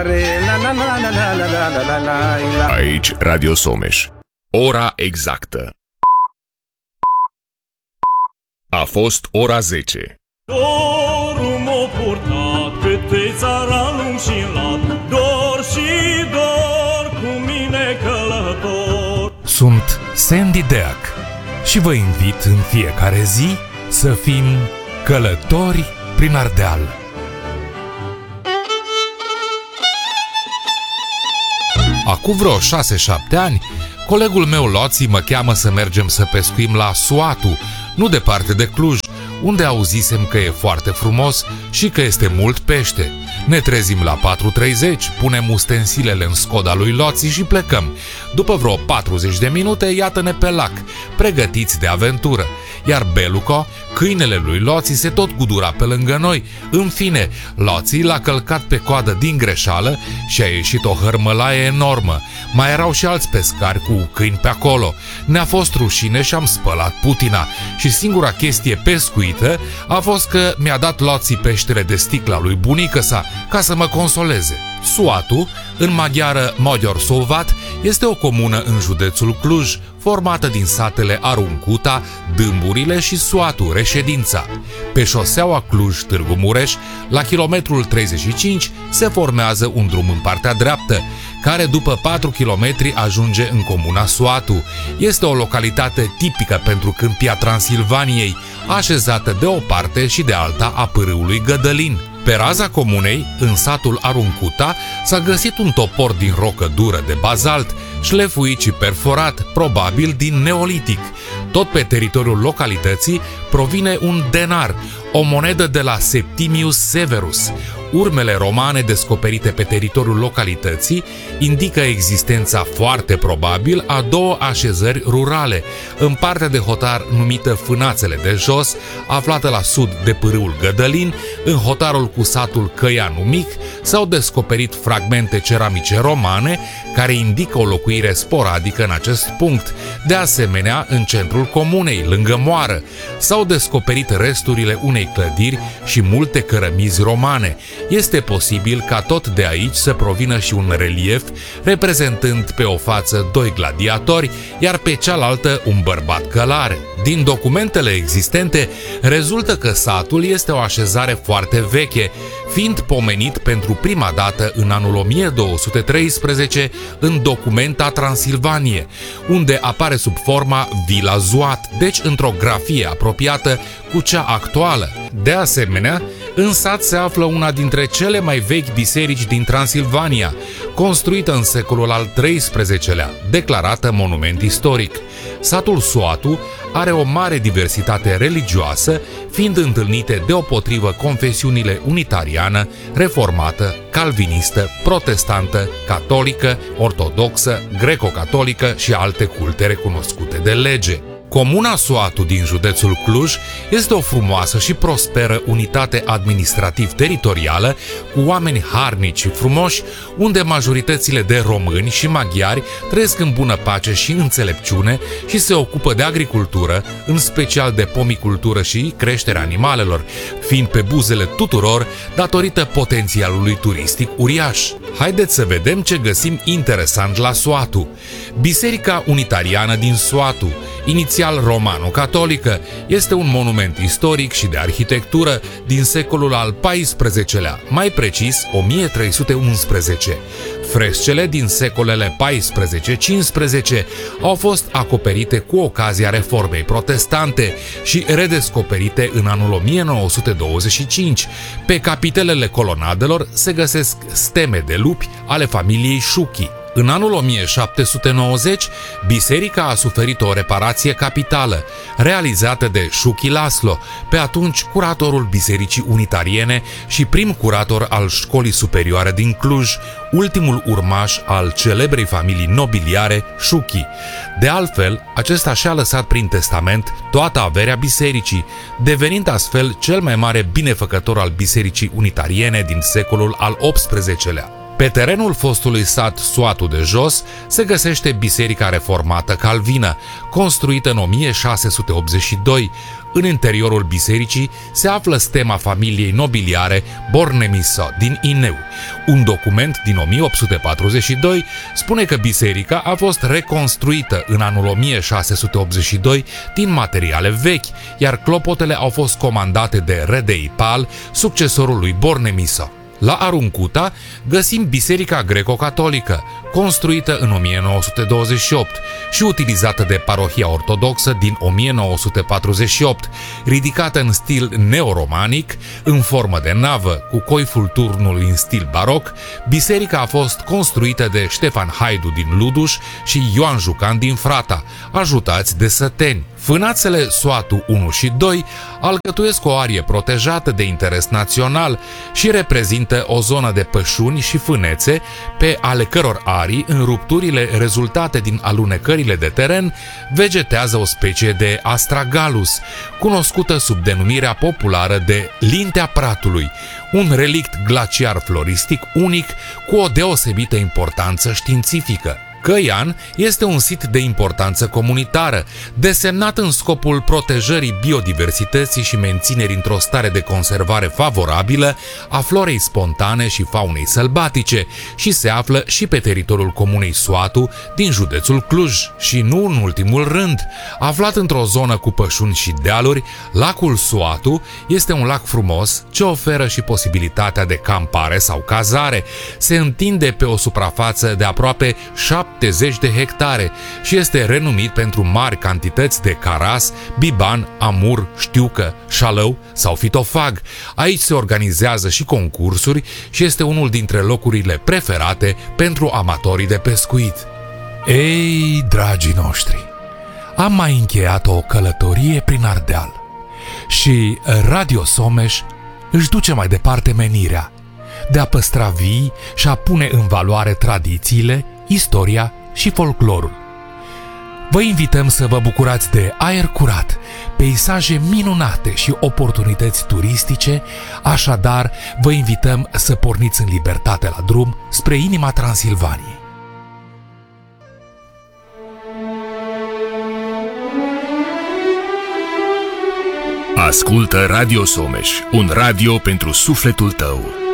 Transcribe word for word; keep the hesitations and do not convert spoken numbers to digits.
Aici Radio Someș. Ora exactă. A fost ora zece. Dorul m-a purtat pe țara lung și lat, dor și dor cu mine călător. Sunt Sandy Deac și vă invit în fiecare zi să fim călători prin Ardeal. Acum vreo șase-șapte ani, colegul meu Loții mă cheamă să mergem să pescuim la Suatu, nu departe de Cluj, unde auzisem că e foarte frumos și că este mult pește. Ne trezim la patru treizeci, punem ustensilele în Skoda lui Loții și plecăm. După vreo patruzeci de minute, iată-ne pe lac, pregătiți de aventură. Iar Beluco, câinele lui Loții, se tot gudura pe lângă noi. În fine, Loții l-a călcat pe coadă din greșeală și a ieșit o hărmălaie enormă. Mai erau și alți pescari cu câini pe acolo. Ne-a fost rușine și am spălat putina. Și singura chestie pescuită a fost că mi-a dat Loții peștele de sticla lui bunică sa, ca să mă consoleze. Suatu, în maghiară Magyarszóvát, este o comună în județul Cluj, formată din satele Aruncuta, Dâmburile și Suatu, reședința. Pe șoseaua Cluj-Târgu Mureș, la kilometrul treizeci și cinci, se formează un drum în partea dreaptă, care după patru kilometri ajunge în comuna Suatu. Este o localitate tipică pentru câmpia Transilvaniei, așezată de o parte și de alta a pârâului Gădălin. Pe raza comunei, în satul Aruncuta, s-a găsit un topor din rocă dură de bazalt, șlefuit și perforat, probabil din neolitic. Tot pe teritoriul localității provine un denar, o monedă de la Septimius Severus. Urmele romane descoperite pe teritoriul localității indică existența foarte probabil a două așezări rurale. În partea de hotar numită Fânațele de Jos, aflată la sud de pârâul Gădălin, în hotarul cu satul Căianu Mic, s-au descoperit fragmente ceramice romane care indică o locuire sporadică în acest punct. De asemenea, în centrul comunei, lângă moară, s-au descoperit resturile unei clădiri și multe cărămizi romane. Este posibil ca tot de aici să provină și un relief reprezentând pe o față doi gladiatori, iar pe cealaltă un bărbat călare. Din documentele existente rezultă că satul este o așezare foarte veche, fiind pomenit pentru prima dată în anul o mie două sute treisprezece în Documenta Transilvanie, unde apare sub forma Vila Zuat, deci într-o grafie apropiată cu cea actuală. De asemenea, în sat se află una dintre cele mai vechi biserici din Transilvania, construită în secolul al treisprezecelea, declarată monument istoric. Satul Suatu are o mare diversitate religioasă, fiind întâlnite deopotrivă confesiunile unitariană, reformată, calvinistă, protestantă, catolică, ortodoxă, greco-catolică și alte culte recunoscute de lege. Comuna Suatu din județul Cluj este o frumoasă și prosperă unitate administrativ-teritorială cu oameni harnici și frumoși, unde majoritățile de români și maghiari trăiesc în bună pace și înțelepciune și se ocupă de agricultură, în special de pomicultură și creșterea animalelor, fiind pe buzele tuturor datorită potențialului turistic uriaș. Haideți să vedem ce găsim interesant la Suatu. Biserica Unitariană din Suatu, inițial romano-catolică, este un monument istoric și de arhitectură din secolul al paisprezecelea, mai precis o mie trei sute unsprezece. Frescele din secolele paisprezece cincisprezece au fost acoperite cu ocazia reformei protestante și redescoperite în anul o mie nouă sute douăzeci și cinci. Pe capitelele colonadelor se găsesc steme de lupi ale familiei Șuchi. În anul o mie șapte sute nouăzeci, biserica a suferit o reparație capitală, realizată de Șuchi Laslo, pe atunci curatorul Bisericii Unitariene și prim curator al Școlii Superioare din Cluj, ultimul urmaș al celebrei familii nobiliare Șuchi. De altfel, acesta și-a lăsat prin testament toată averea bisericii, devenind astfel cel mai mare binefăcător al Bisericii Unitariene din secolul al optsprezecelea. Pe terenul fostului sat Suatu de Jos se găsește Biserica Reformată Calvină, construită în o mie șase sute optzeci și doi. În interiorul bisericii se află stema familiei nobiliare Bornemisza din Ineu. Un document din o mie opt sute patruzeci și doi spune că biserica a fost reconstruită în anul o mie șase sute optzeci și doi din materiale vechi, iar clopotele au fost comandate de Redei Pal, succesorul lui Bornemisza. La Aruncuta găsim biserica greco-catolică, construită în o mie nouă sute douăzeci și opt și utilizată de parohia ortodoxă din o mie nouă sute patruzeci și opt, ridicată în stil neoromanic, în formă de navă, cu coiful turnului în stil baroc. Biserica a fost construită de Ștefan Haidu din Luduș și Ioan Jucan din Frata, ajutați de săteni. Fânațele Soatu unu și doi alcătuiesc o arie protejată de interes național și reprezintă o zonă de pășuni și fânețe pe ale căror arii, în rupturile rezultate din alunecările de teren, vegetează o specie de astragalus, cunoscută sub denumirea populară de Lintea Pratului, un relict glaciar floristic unic cu o deosebită importanță științifică. Căian este un sit de importanță comunitară, desemnat în scopul protejării biodiversității și menținerii într-o stare de conservare favorabilă a florei spontane și faunei sălbatice și se află și pe teritoriul comunei Soatu din județul Cluj. Și nu în ultimul rând, aflat într-o zonă cu pășuni și dealuri, lacul Soatu este un lac frumos ce oferă și posibilitatea de campare sau cazare. Se întinde pe o suprafață de aproape șaptezeci de hectare și este renumit pentru mari cantități de caras, biban, amur, știucă, șalău sau fitofag. Aici se organizează și concursuri și este unul dintre locurile preferate pentru amatorii de pescuit. Ei, dragii noștri, am mai încheiat o călătorie prin Ardeal și Radio Someș își duce mai departe menirea de a păstra vii și a pune în valoare tradițiile, istoria și folclorul. Vă invităm să vă bucurați de aer curat, peisaje minunate și oportunități turistice, așadar vă invităm să porniți în libertate la drum spre inima Transilvaniei. Ascultă Radio Someș, un radio pentru sufletul tău.